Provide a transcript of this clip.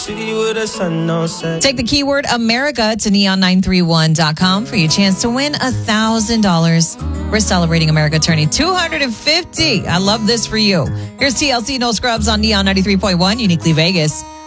City with a sun, no set. Take the keyword America to neon931.com for your chance to win $1,000. We're celebrating America turning 250. I love this for you. Here's TLC No Scrubs on Neon 93.1, Uniquely Vegas.